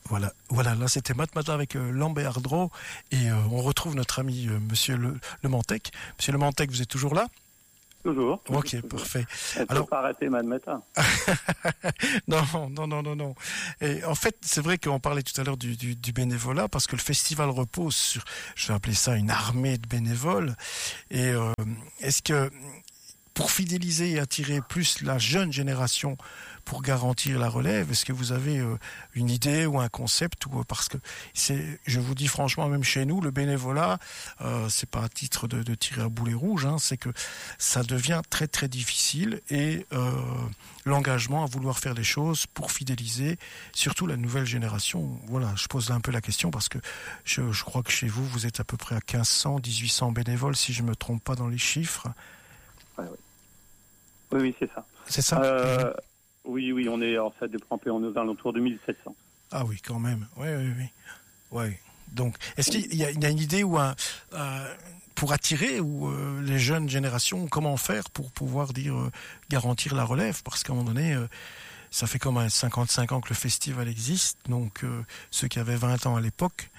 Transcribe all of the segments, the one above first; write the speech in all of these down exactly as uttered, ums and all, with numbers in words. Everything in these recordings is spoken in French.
Voilà, voilà. Là, c'était Mat Matin avec euh, Lambert Dro et euh, on retrouve notre ami euh, Monsieur Le, Le Mantec. Monsieur Le Mantec, vous êtes toujours là? Toujours. toujours ok, toujours. parfait. On ne Alors, peut pas arrêter Mat Matin. non, non, non, non, non. Et en fait, c'est vrai qu'on parlait tout à l'heure du, du, du bénévolat parce que le festival repose sur, je vais appeler ça une armée de bénévoles. Et euh, est-ce que pour fidéliser et attirer plus la jeune génération pour garantir la relève, est-ce que vous avez euh, une idée ou un concept ou, parce que c'est, je vous dis franchement, même chez nous, le bénévolat, euh, c'est pas à titre de, de tirer à boulet rouge, hein, c'est que ça devient très très difficile et euh, l'engagement à vouloir faire les choses pour fidéliser, surtout la nouvelle génération. Voilà, je pose là un peu la question parce que je, je crois que chez vous, vous êtes à peu près à quinze cents, dix-huit cents bénévoles, si je me trompe pas dans les chiffres. Ouais, ouais. Oui, oui, c'est ça. C'est ça. Euh, oui, oui, on est en fait de Prampé, on est aux alentours de mille sept cents. Ah oui, quand même. Oui, oui, oui. Ouais. Donc, est-ce qu'il y a, il y a une idée ou un euh, pour attirer ou euh, les jeunes générations, comment faire pour pouvoir dire euh, garantir la relève, parce qu'à un moment donné, euh, ça fait comme cinquante-cinq ans que le festival existe, donc euh, ceux qui avaient vingt ans à l'époque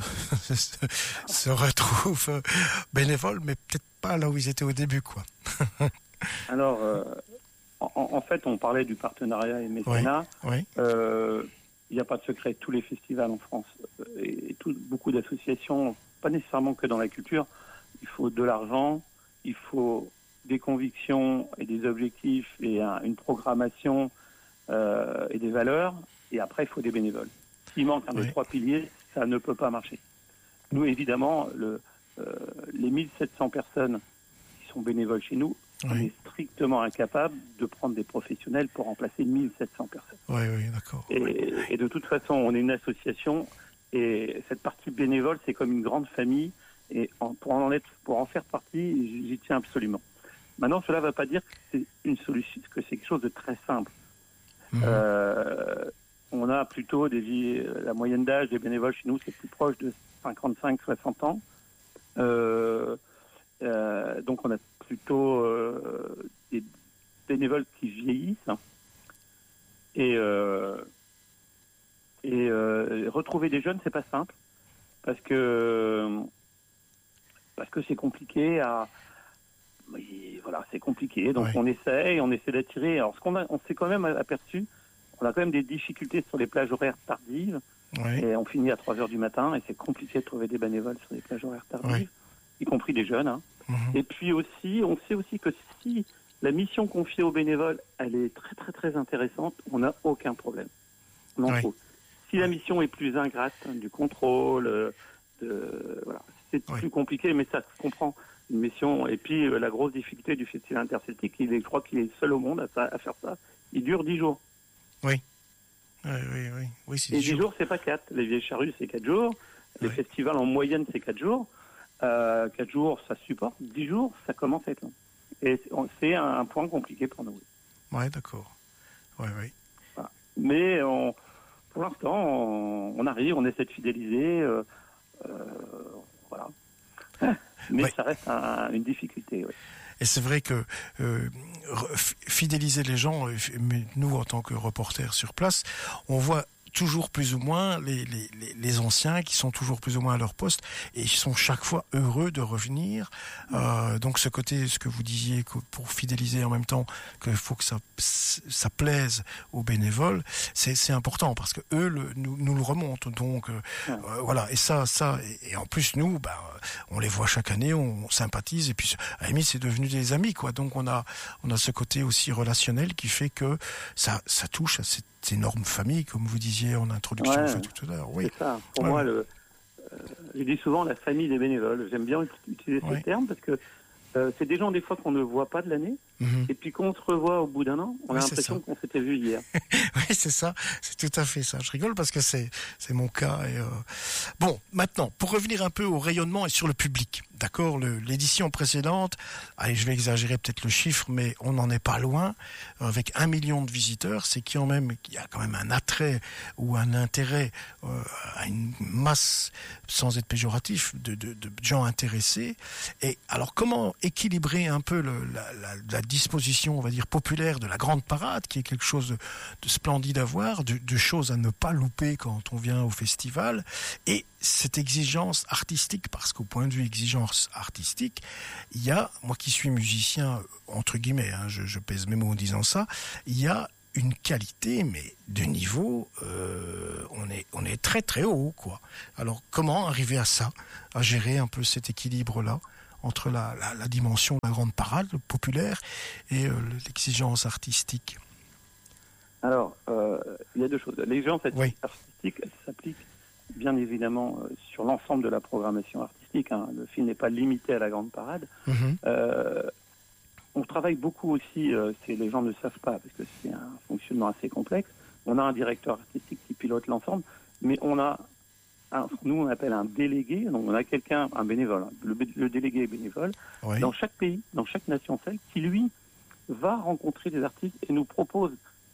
se retrouvent euh, bénévoles, mais peut-être pas là où ils étaient au début, quoi. Alors, euh, en, en fait, on parlait du partenariat et mécénat. Oui, oui. Euh, il n'y a pas de secret. Tous les festivals en France et, et tout, beaucoup d'associations, pas nécessairement que dans la culture, il faut de l'argent, il faut des convictions et des objectifs et un, une programmation euh, et des valeurs. Et après, il faut des bénévoles. S'il manque un oui. des trois piliers, ça ne peut pas marcher. Nous, évidemment, le, euh, les mille sept cents personnes qui sont bénévoles chez nous, oui. on est strictement incapable de prendre des professionnels pour remplacer mille sept cents personnes. Oui, oui, d'accord. Et, et de toute façon, on est une association et cette partie bénévole, c'est comme une grande famille. Et en, pour, en être, pour en faire partie, j'y tiens absolument. Maintenant, cela ne veut pas dire que c'est une solution, que c'est quelque chose de très simple. Mmh. Euh, on a plutôt des, la moyenne d'âge des bénévoles chez nous, c'est plus proche de cinquante-cinq soixante ans. Euh, euh, donc on a plutôt euh, des bénévoles qui vieillissent. Hein. Et, euh, et euh, retrouver des jeunes, c'est pas simple parce que parce que c'est compliqué à oui, voilà, c'est compliqué. Donc ouais. on essaie, on essaie d'attirer. Alors ce qu'on a, on s'est quand même aperçu, on a quand même des difficultés sur les plages horaires tardives. Ouais. Et on finit à trois heures du matin et c'est compliqué de trouver des bénévoles sur les plages horaires tardives, ouais. y compris des jeunes. Hein. Mm-hmm. Et puis aussi, on sait aussi que si la mission confiée aux bénévoles, elle est très très très intéressante, on n'a aucun problème. On en ouais. trouve. Si la mission est plus ingrate, hein, du contrôle, de, voilà, c'est ouais. plus compliqué, mais ça se comprend. Une mission. Et puis euh, la grosse difficulté du festival interceltique, il est, je crois qu'il est seul au monde à, ça, à faire ça. Il dure dix jours. Oui. Oui, oui, oui. oui c'est et dix jours, jours c'est pas quatre. Les Vieilles Charrues, c'est quatre jours. Les oui. festivals en moyenne, c'est quatre jours. Euh, quatre jours, ça supporte. Dix jours, ça commence à être long. Et c'est un, un point compliqué pour nous. Oui, d'accord. Oui, oui. Voilà. Mais on, pour l'instant, on, on arrive, on essaie de fidéliser. Euh, euh, voilà. Mais ouais. ça reste un, une difficulté. Oui. Et c'est vrai que euh, fidéliser les gens, mais nous en tant que reporters sur place, on voit toujours plus ou moins les, les, les anciens qui sont toujours plus ou moins à leur poste et ils sont chaque fois heureux de revenir. Mmh. Euh, donc ce côté, ce que vous disiez, que pour fidéliser en même temps, qu'il faut que ça, ça plaise aux bénévoles, c'est, c'est important parce que eux le, nous, nous le remontent. Donc euh, mmh. euh, voilà. Et ça, ça, et, et en plus nous, bah, on les voit chaque année, on, on sympathise et puis à la limite c'est devenu des amis, quoi. Donc on a, on a ce côté aussi relationnel qui fait que ça, ça touche à cette énorme famille, comme vous disiez en introduction ouais, fait, tout à l'heure. Oui. C'est ça. Pour ouais. moi, le, euh, je dis souvent la famille des bénévoles. J'aime bien utiliser ouais. ce terme parce que euh, c'est des gens des fois qu'on ne voit pas de l'année mm-hmm. et puis qu'on se revoit au bout d'un an, on ouais, a l'impression qu'on s'était vu hier. Oui, c'est ça. C'est tout à fait ça. Je rigole parce que c'est c'est mon cas. Et euh... Bon, maintenant, pour revenir un peu au rayonnement et sur le public. D'accord, le, l'édition précédente, allez, je vais exagérer peut-être le chiffre, mais on n'en est pas loin. Avec un million de visiteurs, c'est qu'il y a, même, il y a quand même un attrait ou un intérêt euh, à une masse, sans être péjoratif, de, de, de gens intéressés. Et alors, comment équilibrer un peu le, la, la, la disposition, on va dire, populaire de la grande parade, qui est quelque chose de, de splendide à voir, de, de choses à ne pas louper quand on vient au festival, et cette exigence artistique, parce qu'au point de vue exigence artistique, il y a, moi qui suis musicien, entre guillemets, hein, je, je pèse mes mots en disant ça, il y a une qualité, mais de niveau, euh, on est on est très très haut, quoi. Alors comment arriver à ça, à gérer un peu cet équilibre-là entre la, la, la dimension de la grande parade populaire et euh, l'exigence artistique? Alors, euh, il y a deux choses. L'exigence oui. artistique, elle s'applique bien évidemment euh, sur l'ensemble de la programmation artistique. Hein. Le film n'est pas limité à la grande parade. Mm-hmm. Euh, On travaille beaucoup aussi, euh, si les gens ne savent pas, parce que c'est un fonctionnement assez complexe. On a un directeur artistique qui pilote l'ensemble, mais on a, un, nous on appelle un délégué, donc on a quelqu'un, un bénévole, le, le délégué est bénévole, oui. dans chaque pays, dans chaque nation celle, qui lui va rencontrer des artistes et nous propose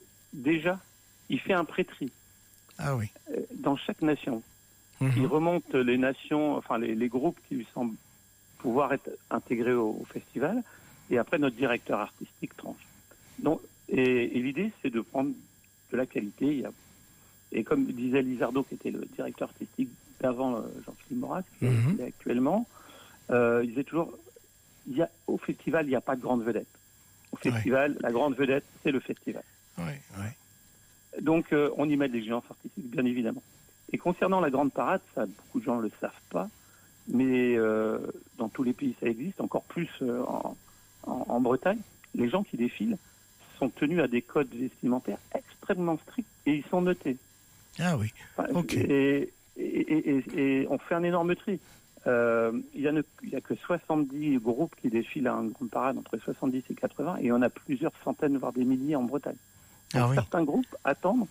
déjà, il fait un pré-tri ah oui. dans chaque nation. Mm-hmm. Il remonte les nations, enfin les, les groupes qui lui semblent pouvoir être intégrés au, au festival. Et après, notre directeur artistique tranche. Donc, et, et l'idée, c'est de prendre de la qualité. Il y a, et comme disait Lizardo, qui était le directeur artistique d'avant euh, Jean-Philippe Maurras, qui mm-hmm. est actuellement, euh, il disait toujours, il y a, au festival, il n'y a pas de grande vedette. Au festival, ouais. la grande vedette, c'est le festival. Ouais, ouais. Donc, euh, on y met de l'exigence artistique, bien évidemment. Et concernant la grande parade, ça, beaucoup de gens ne le savent pas, mais euh, dans tous les pays, ça existe, encore plus euh, en... En, en Bretagne, les gens qui défilent sont tenus à des codes vestimentaires extrêmement stricts et ils sont notés. Ah oui, enfin, ok. Et, et, et, et, et on fait un énorme tri. Euh, il n'y a, a que soixante-dix groupes qui défilent à une grande parade, entre soixante-dix et quatre-vingts, et on a plusieurs centaines, voire des milliers en Bretagne. Donc, ah oui. Certains groupes attendent,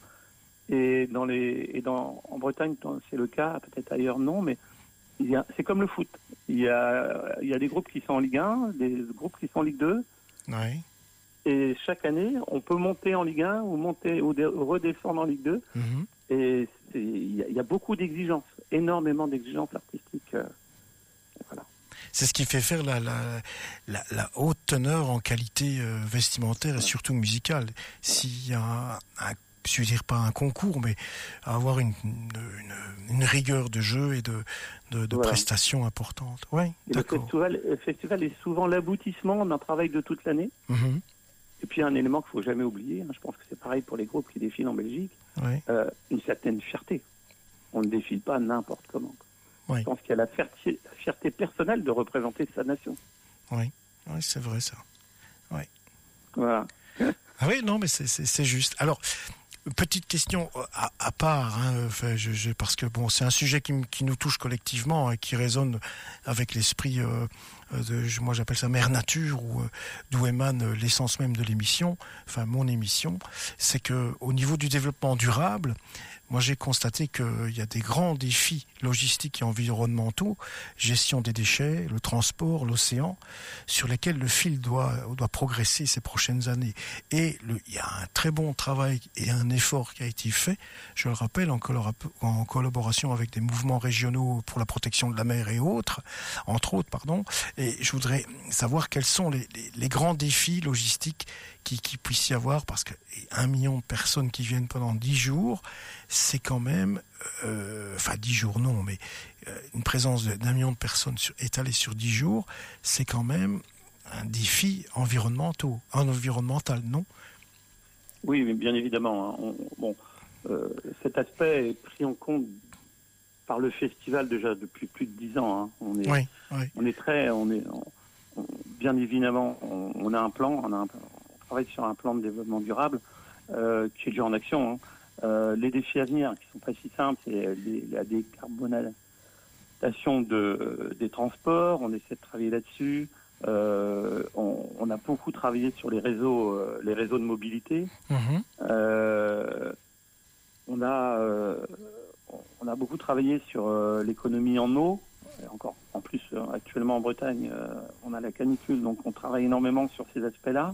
et, dans les, et dans, en Bretagne, c'est le cas, peut-être ailleurs non, mais il y a, c'est comme le foot. Il y, a, il y a des groupes qui sont en Ligue un, des groupes qui sont en Ligue deux. Oui. Et chaque année, on peut monter en Ligue un ou, monter, ou de, redescendre en Ligue deux. Mm-hmm. Et c'est, il, y a, il y a beaucoup d'exigences, énormément d'exigences artistiques. Euh, voilà. C'est ce qui fait faire la, la, la, la haute teneur en qualité euh, vestimentaire et ouais. surtout musicale. Voilà. S'il y a un, un je veux dire pas un concours, mais avoir une, une, une rigueur de jeu et de, de, de voilà. prestations importantes. Ouais, d'accord. Le festival, le festival est souvent l'aboutissement d'un travail de toute l'année. Mm-hmm. Et puis un élément qu'il ne faut jamais oublier, hein, je pense que c'est pareil pour les groupes qui défilent en Belgique, ouais. euh, une certaine fierté. On ne défile pas n'importe comment. Ouais. Je pense qu'il y a la fierté, la fierté personnelle de représenter sa nation. Oui, ouais, c'est vrai ça. Ouais. Voilà. Ah oui, non, mais c'est, c'est, c'est juste. Alors, petite question à, à part, hein, enfin, je, je, parce que bon, c'est un sujet qui, qui nous touche collectivement et qui résonne avec l'esprit euh, de, moi j'appelle ça mère nature, ou euh, d'où émane l'essence même de l'émission, enfin mon émission, c'est que au niveau du développement durable, moi j'ai constaté qu'il y a des grands défis logistiques et environnementaux, gestion des déchets, le transport, l'océan, sur lesquels le fil doit, doit progresser ces prochaines années. Et le, il y a un très bon travail et un effort qui a été fait, je le rappelle, en, collab- en collaboration avec des mouvements régionaux pour la protection de la mer et autres, entre autres, pardon. Et je voudrais savoir quels sont les, les, les grands défis logistiques qui, qui puisse y avoir, parce que un million de personnes qui viennent pendant dix jours, c'est quand même, euh, enfin dix jours non, mais euh, une présence d'un million de personnes sur, étalée sur dix jours, c'est quand même un défi environnemental, un environnemental, non? Oui, mais bien évidemment. Hein. On, bon, euh, cet aspect est pris en compte par le festival déjà depuis plus de dix ans. Hein. On est, oui, oui. on est très, on est, on, on, bien évidemment, on, on a un plan, on a un, on travaille sur un plan de développement durable euh, qui est déjà en action. Hein. Euh, les défis à venir, qui sont pas si simples, c'est les, la décarbonation de, des transports. On essaie de travailler là-dessus. Euh, on, on a beaucoup travaillé sur les réseaux, euh, les réseaux de mobilité. Mmh. Euh, on a, euh, on a beaucoup travaillé sur euh, l'économie en eau. Et encore, en plus, euh, actuellement en Bretagne, euh, on a la canicule, donc on travaille énormément sur ces aspects-là.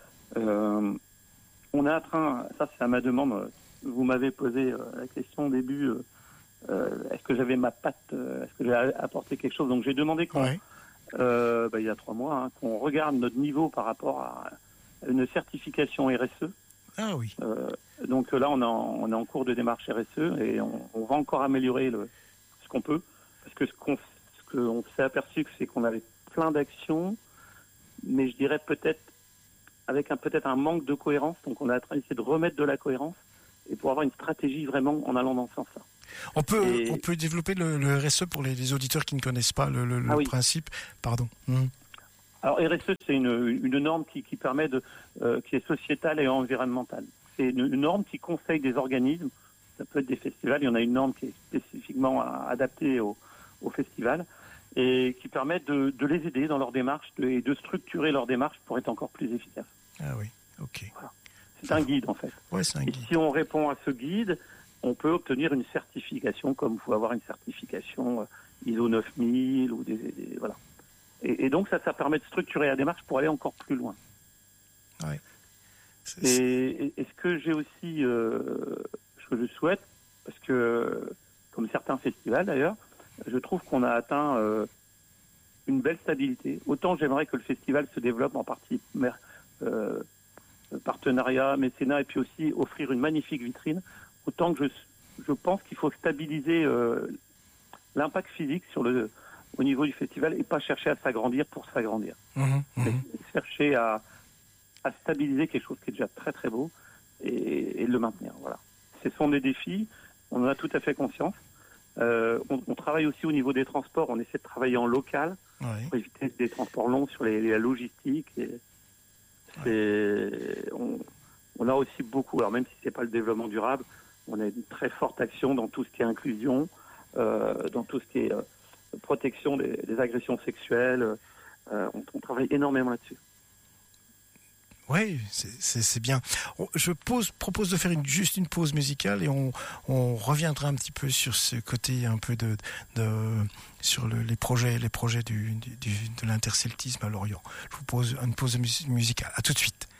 Euh, on est en train, ça c'est à ma demande. Vous m'avez posé euh, la question au début. Euh, est-ce que j'avais ma patte, euh, est-ce que j'ai apporté quelque chose? Donc j'ai demandé qu'on, ouais. euh, bah, il y a trois mois, hein, qu'on regarde notre niveau par rapport à une certification R S E. Ah oui. Euh, donc là, on est, en, on est en cours de démarche R S E et on, on va encore améliorer le, ce qu'on peut. Parce que ce qu'on, ce qu'on s'est aperçu, c'est qu'on avait plein d'actions, mais je dirais peut-être avec un, peut-être un manque de cohérence. Donc on a essayé de remettre de la cohérence et pour avoir une stratégie vraiment en allant dans ce sens-là. On peut, et... on peut développer le, le R S E pour les, les auditeurs qui ne connaissent pas le, le, ah le oui. principe. Pardon. Mmh. Alors R S E, c'est une, une norme qui, qui permet de, euh, qui est sociétale et environnementale. C'est une, une norme qui conseille des organismes. Ça peut être des festivals. Il y en a une norme qui est spécifiquement adaptée au, au festival et qui permet de, de les aider dans leur démarche de, et de structurer leur démarche pour être encore plus efficace. Ah oui, ok. Voilà. C'est un guide en fait. Ouais, c'est un et guide. si on répond à ce guide, on peut obtenir une certification, comme il faut avoir une certification I S O neuf mille ou des, des voilà. Et, et donc ça, ça permet de structurer la démarche pour aller encore plus loin. Ouais. C'est, c'est... Et, et, et ce que j'ai aussi, euh, ce que je souhaite, parce que comme certains festivals d'ailleurs, je trouve qu'on a atteint euh, une belle stabilité. Autant j'aimerais que le festival se développe en partie euh, partenariat, mécénat, et puis aussi offrir une magnifique vitrine. Autant que je, je pense qu'il faut stabiliser euh, l'impact physique sur le, au niveau du festival et pas chercher à s'agrandir pour s'agrandir. Mmh, mmh. Mais chercher à, à stabiliser quelque chose qui est déjà très très beau et, et le maintenir. Voilà. Ce sont des défis, on en a tout à fait conscience. Euh, on, on travaille aussi au niveau des transports, on essaie de travailler en local ouais. pour éviter des transports longs sur les, la logistique. Et, ouais. et on, on a aussi beaucoup, alors même si c'est pas le développement durable, on a une très forte action dans tout ce qui est inclusion, euh, dans tout ce qui est euh, protection des, des agressions sexuelles. Euh, on, on travaille énormément là-dessus. Oui, c'est, c'est, c'est bien. Je pose, propose de faire une, juste une pause musicale et on, on reviendra un petit peu sur ce côté un peu de, de sur le, les projets, les projets du, du, de l'interceltisme à Lorient. Je vous pose une pause musicale. À tout de suite.